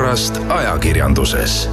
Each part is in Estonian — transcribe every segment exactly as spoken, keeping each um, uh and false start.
olukorrast ajakirjanduses.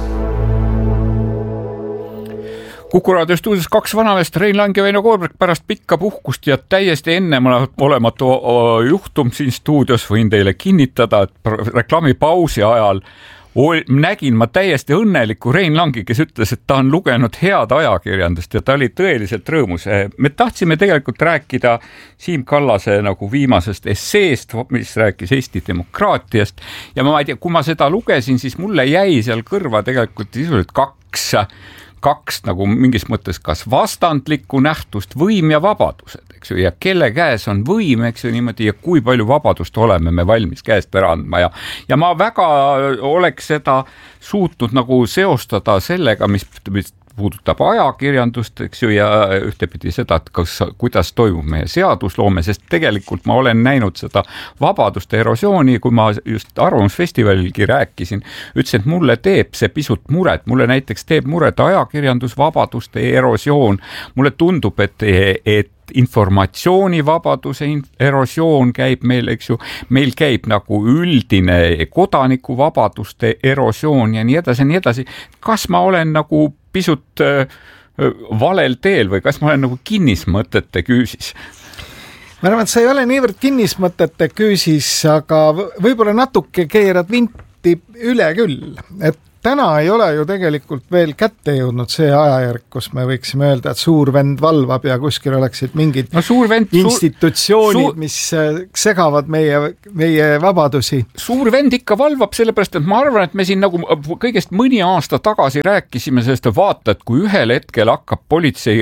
Kuku Raadio stuudios kaks vanameest, Rein Lang ja Veino Koorberg pärast pikka puhkust ja täiesti enneolematu juhtum siin stuudios võin teile kinnitada, et reklaamipausi ajal nägin ma täiesti õnneliku Rein Langi, kes ütles, et ta on lugenud head ajakirjandust ja ta oli tõeliselt rõõmus. Me tahtsime tegelikult rääkida Siim Kallase nagu viimasest esseest, mis rääkis Eesti demokraatiast ja ma ei tea, kui ma seda lugesin, siis mulle jäi seal kõrva tegelikult sisuliselt kaks kaks nagu mingis mõttes kas vastandlikku nähtust, võim ja vabadused, eks ju, ja kelle käes on võim, eks ju, niimoodi, ja kui palju vabadust oleme me valmis käest ära andma ja, ja ma väga oleks seda suutnud nagu seostada sellega, mis, mis puudutab ajakirjandust, eks ju, ja ühtepidi seda, et kas, kuidas toimub meie seadusloome, sest tegelikult ma olen näinud seda vabaduste erosiooni, kui ma just Arvamusfestivalilgi rääkisin, ütlesin, et mulle teeb see pisut muret, mulle näiteks teeb muret ajakirjandusvabaduste erosioon, mulle tundub, et, et informatsioonivabaduse erosioon käib meil, eks ju, meil käib nagu üldine kodanikuvabaduste erosioon ja nii edasi ja nii edasi. Kas ma olen nagu pisut äh, valel teel või kas ma olen nagu kinnismõtete küüsis? Ma arvan, et sa ei ole niivõrd kinnismõtete küüsis, aga võib-olla natuke keerad vinti üle küll, et täna ei ole ju tegelikult veel kätte jõudnud see ajajärk, kus me võiksime öelda, et suur vend valvab ja kuskil oleksid mingid no, vend, institutsioonid, suur... mis segavad meie, meie vabadusi. Suur vend ikka valvab, sellepärast, et ma arvan, et me siin nagu kõigest mõni aasta tagasi rääkisime sellest, vaata, et kui ühel hetkel hakkab politsei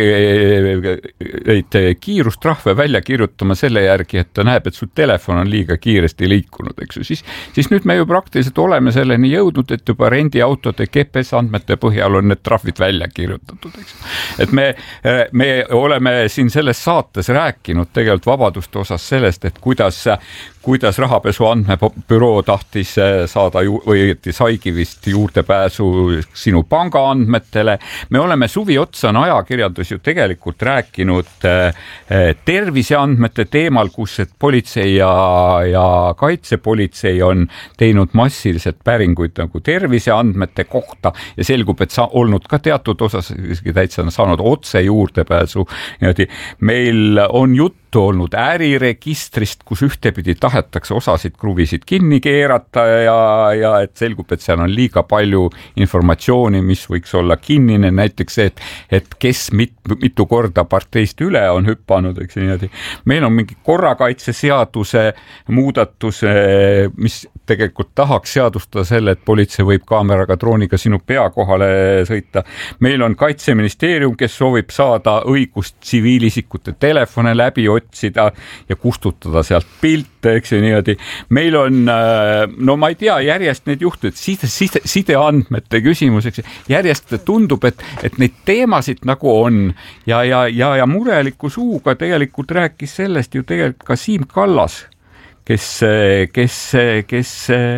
kiirustrahve välja kirjutama selle järgi, et ta näeb, et su telefon on liiga kiiresti liikunud, eks ju, siis, siis nüüd me ju praktiliselt oleme selleni jõudnud, et juba rendi autode G P S andmete põhjal on need trahvid välja kirjutatud, eks. Et me, me oleme siin selles saates rääkinud tegelikult vabaduste osas sellest, et kuidas, kuidas rahapesu andmebüroo tahtis saada ju, või saigi vist juurdepääsu sinu panga andmetele. Me oleme suvi otsa on ajakirjandus ju tegelikult rääkinud terviseandmete teemal, kus et politsei ja, ja kaitsepolitsei on teinud massiliselt päringuid nagu terviseandmetele kohta ja selgub, et sa olnud ka teatud osas täitsa saanud otse juurdepääsu. Meil on juttu olnud äriregistrist, kus ühtepidi tahetakse osasid kruvisid kinni keerata ja, ja et selgub, et seal on liiga palju informatsiooni, mis võiks olla kinnine, näiteks see, et, et kes mit, mitu korda parteist üle on hüppanud, eks niimoodi. Meil on mingi korrakaitseseaduse muudatus, mis tegelikult tahaks seadustada selle, et politsei võib kaameraga drooniga sinu pea kohale sõita. Meil on Kaitseministeerium, kes soovib saada õigust tsiviilisikute telefone läbi otsida ja kustutada sealt pilte, eks ju niimoodi. Meil on, no ma ei tea, järjest need juhtud, side, side, sideandmete küsimuseks, järjest tundub, et, et neid teemasid nagu on ja, ja, ja, ja mureliku suuga tegelikult rääkis sellest ju tegelikult ka Siim Kallas, kes, kes, kes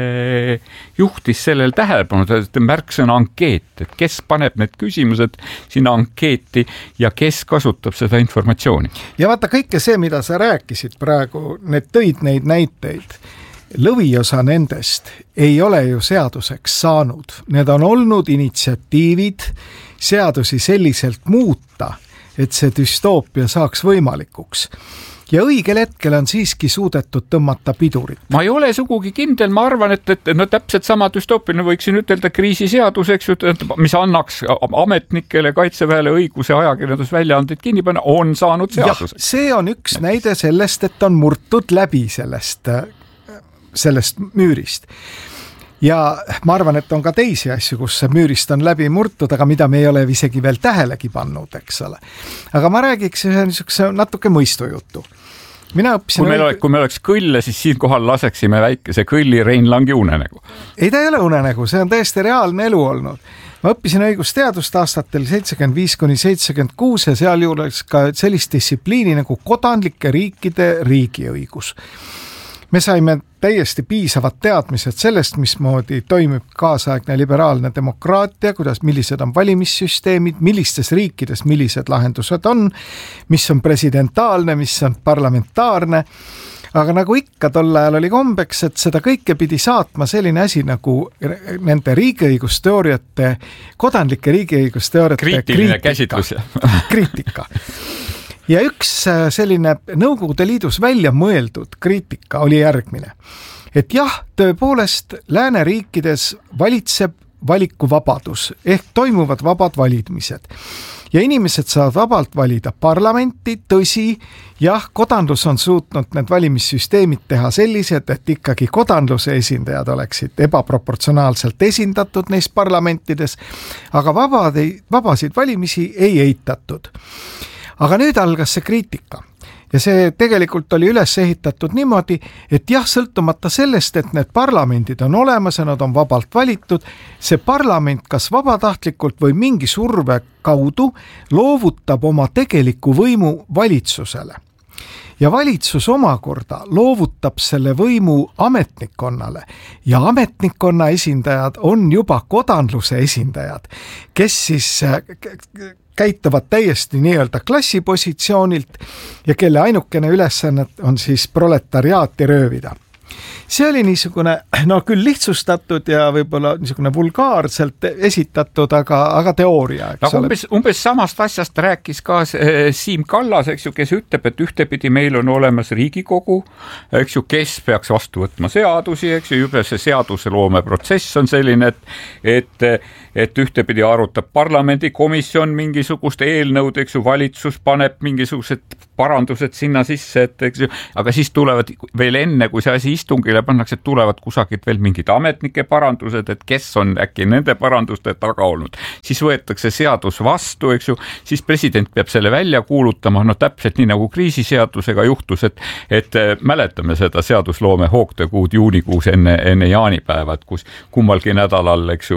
juhtis sellel tähelepanu, et märksõna ankeet, et kes paneb need küsimused sinna ankeeti ja kes kasutab seda informatsiooni. Ja vaata kõike see, mida sa rääkisid praegu, need tõid neid näiteid. Lõviosa nendest ei ole ju seaduseks saanud. Need on olnud initsiatiivid seadusi selliselt muuta, et see düstoopia saaks võimalikuks. Ja õigel hetkel on siiski suudetud tõmmata pidurit. Ma ei ole sugugi kindel, ma arvan, et, et no täpselt sama düstoopina võiksin ütelda kriisiseaduseks, mis annaks ametnikele, kaitseväele õiguse ajakirjandusväljaandeid kinni panna, on saanud seaduseks. Ja, see on üks näide sellest, et on murtud läbi sellest, sellest müürist. Ja ma arvan, et on ka teisi asju, kus see müürist on läbi murtud, aga mida me ei ole isegi veel tähelegi pannud, eks ole. Aga ma räägiks ühe niisuguse natuke mõistujutu. Mina õppisin kui, meil oleks, kui me oleks kõlle, siis siin kohal laseksime väikese kõlli Rein Langi unenägu. Ei, ta ei ole unenägu, see on täiesti reaalne elu olnud. Ma õppisin õigusteadust aastatel seitsekümmend viis kuni seitsekümmend kuus ja seal juures ka sellist distsipliini nagu kodanlike riikide riigiõigus. Me saime täiesti piisavad teadmised sellest, mismoodi toimib kaasaegne liberaalne demokraatia, kuidas, millised on valimissüsteemid, millistes riikides, millised lahendused on, mis on presidentaalne, mis on parlamentaarne. aga nagu ikka tol ajal oli kombeks, et seda kõike pidi saatma selline asi nagu nende riigiõigusteooriate, kodanlike riigiõigusteooriate kriitiline käsitlus. kriitika. Ja üks selline Nõukogude Liidus välja mõeldud kriitika oli järgmine, et jah, tõepoolest lääneriikides valitseb valikuvabadus ehk toimuvad vabad valimised ja inimesed saavad vabalt valida parlamenti, tõsi, jah, kodanlus on suutnud need valimissüsteemid teha sellised, et ikkagi kodanluse esindajad oleksid ebaproportsionaalselt esindatud neis parlamentides, aga vabad, vabasid valimisi ei eitatud. Aga nüüd algas see kriitika. Ja see tegelikult oli üles ehitatud niimoodi, et jah, sõltumata sellest, et need parlamendid on olemas ja nad on vabalt valitud, see parlament kas vabatahtlikult või mingi surve kaudu loovutab oma tegeliku võimu valitsusele. Ja valitsus omakorda loovutab selle võimu ametnikkonnale ja ametnikkonna esindajad on juba kodanluse esindajad, kes siis käituvad täiesti nii-öelda klassipositsioonilt ja kelle ainukene ülesanne on siis proletariaati röövida. See oli niisugune, no küll lihtsustatud ja võib-olla niisugune vulgaarselt esitatud, aga, aga teooria. Eks no, umbes, umbes samast asjast rääkis ka Siim Kallas, eks ju, kes ütleb, et ühtepidi meil on olemas Riigikogu, eks ju, kes peaks vastu võtma seadusi, eks ju, juba see seaduseloome protsess on selline, et, et, et ühtepidi arutab parlamendikomisjon mingisugust eelnõud, eks ju, valitsus paneb mingisugused parandused sinna sisse, et eks ju, aga siis tulevad veel enne, kui see asi istungile pannakse, tulevad kusagilt veel mingid ametnike parandused, et kes on äkki nende paranduste taga olnud. Siis võetakse seadus vastu, eks ju, siis president peab selle välja kuulutama, no täpselt nii nagu kriisiseadusega juhtus, et, et mäletame seda seadusloome hoogtöökuud juunikuus enne, enne jaanipäeva, kus kummalgi nädalal, eks ju,